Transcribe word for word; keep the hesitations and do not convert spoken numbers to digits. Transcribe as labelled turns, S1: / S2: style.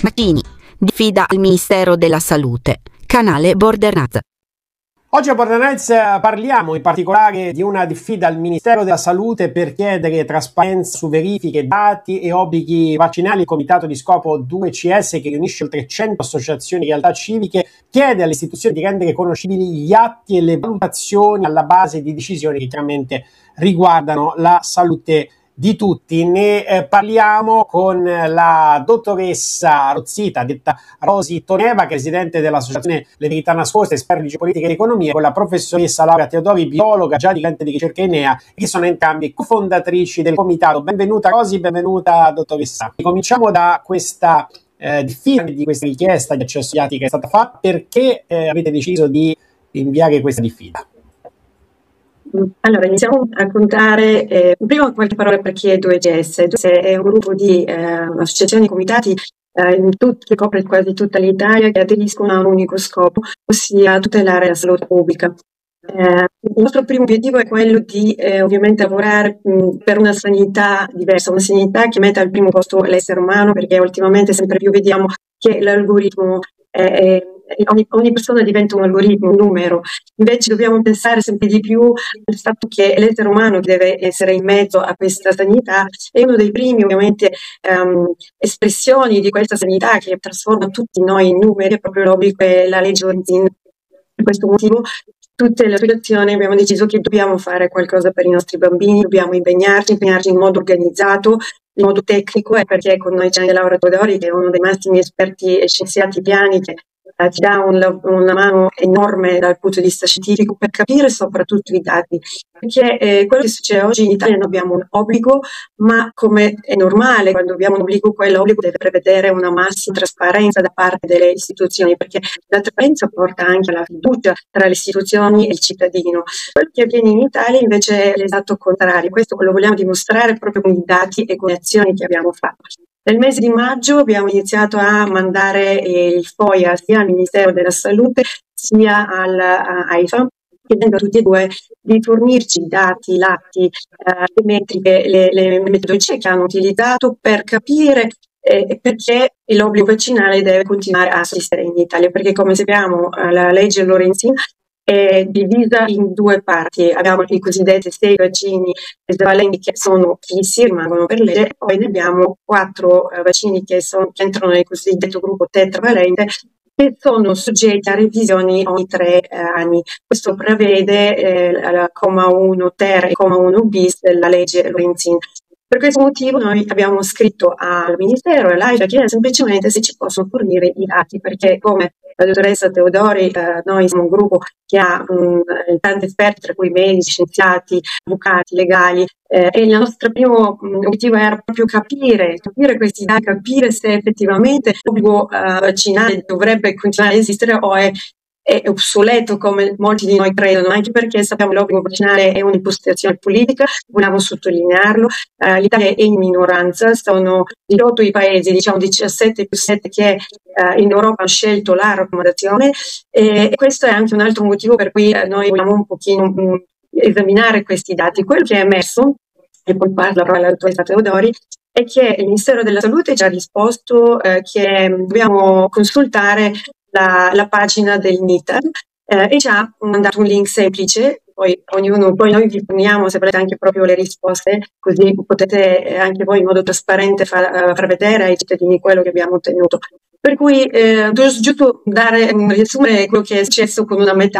S1: Macchini diffida al Ministero della Salute. Canale Border Nats.
S2: Oggi a Border Nats parliamo in particolare di una diffida al Ministero della Salute per chiedere trasparenza su verifiche, dati e obblighi vaccinali. Il comitato di scopo due C S, che riunisce oltre cento associazioni e realtà civiche, chiede alle istituzioni di rendere conoscibili gli atti e le valutazioni alla base di decisioni che chiaramente riguardano la salute di tutti. Ne eh, parliamo con la dottoressa Rozzita, detta Rosi Toneva, presidente dell'associazione Le Verità Nascoste, esperti di politica ed economia, con la professoressa Laura Teodori, biologa, già dirigente di ricerca Enea, che sono entrambi cofondatrici del comitato. Benvenuta Rosi, benvenuta dottoressa. Cominciamo da questa eh, diffida di questa richiesta di accesso agli atti che è stata fatta. Perché eh, avete deciso di inviare questa diffida?
S3: Allora, iniziamo a contare, eh, prima qualche parola per chi è due C S. due C S è un gruppo di eh, associazioni e comitati eh, in tut- che copre quasi tutta l'Italia, che aderiscono a un unico scopo, ossia tutelare la salute pubblica. Eh, il nostro primo obiettivo è quello di eh, ovviamente lavorare mh, per una sanità diversa, una sanità che metta al primo posto l'essere umano, perché ultimamente sempre più vediamo che l'algoritmo è, è Ogni, ogni persona diventa un algoritmo, un numero. Invece dobbiamo pensare sempre di più al fatto che l'essere umano che deve essere in mezzo a questa sanità è uno dei primi ovviamente um, espressioni di questa sanità che trasforma tutti noi in numeri, è proprio l'obbligo e la legge Lorenzin. Per questo motivo tutte le associazioni abbiamo deciso che dobbiamo fare qualcosa per i nostri bambini, dobbiamo impegnarci, impegnarci in modo organizzato, in modo tecnico, e perché con noi c'è anche Laura Teodori, che è uno dei massimi esperti e scienziati piani, che Uh, ti dà un, una mano enorme dal punto di vista scientifico per capire soprattutto i dati, perché eh, quello che succede oggi in Italia non abbiamo un obbligo, ma come è normale quando abbiamo un obbligo, quell'obbligo deve prevedere una massima trasparenza da parte delle istituzioni, perché la trasparenza porta anche alla fiducia tra le istituzioni e il cittadino. Quello che avviene in Italia invece è l'esatto contrario. Questo lo vogliamo dimostrare proprio con i dati e con le azioni che abbiamo fatto. Nel mese di maggio abbiamo iniziato a mandare il FOIA sia al Ministero della Salute sia all'AIFA, chiedendo a tutti e due di fornirci i dati, i atti, eh, le metriche, le, le metodologie che hanno utilizzato per capire eh, perché l'obbligo vaccinale deve continuare a esistere in Italia, perché come sappiamo la legge Lorenzin è divisa in due parti. Abbiamo i cosiddetti sei vaccini esavalenti che sono fissi, rimangono per legge, e poi ne abbiamo quattro uh, vaccini che, sono, che entrano nel cosiddetto gruppo tetravalente, che sono soggetti a revisioni ogni tre eh, anni. Questo prevede eh, la comma uno ter e comma uno bis della legge Lorenzin. Per questo motivo noi abbiamo scritto al Ministero e all'AIFA chiedere semplicemente se ci possono fornire i dati, perché come la dottoressa Teodori, eh, noi siamo un gruppo che ha um, tanti esperti, tra cui medici, scienziati, avvocati, legali, eh, e il nostro primo um, obiettivo era proprio capire, capire questi dati, capire se effettivamente l'obbligo uh, vaccinale dovrebbe continuare ad esistere o è è obsoleto come molti di noi credono, anche perché sappiamo che l'obbligo vaccinale è un'impostazione politica, vogliamo sottolinearlo. Uh, L'Italia è in minoranza, sono diciotto i paesi, diciamo diciassette più sette, che uh, in Europa hanno scelto la raccomandazione, e, e questo è anche un altro motivo per cui uh, noi vogliamo un pochino um, esaminare questi dati. Quello che è emerso, e poi parla la dottoressa Teodori, è che il Ministero della Salute ci ha risposto uh, che dobbiamo consultare La, la pagina del NITAR eh, e ci ha mandato un link semplice. Poi ognuno, poi noi vi poniamo, se volete, anche proprio le risposte, così potete eh, anche voi in modo trasparente far, far vedere ai cittadini quello che abbiamo ottenuto. Per cui eh, giusto dare un riassunto quello che è successo con una metà.